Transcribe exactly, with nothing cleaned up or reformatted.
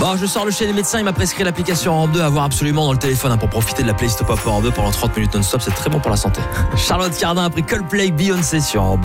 Bon, je sors le chez les médecins, il m'a prescrit l'application Europe deux à avoir absolument dans le téléphone hein, pour profiter de la playlist Pop Europe deux pendant trente minutes non-stop, c'est très bon pour la santé. Charlotte Cardin a pris Coldplay, Beyoncé sur Europe deux.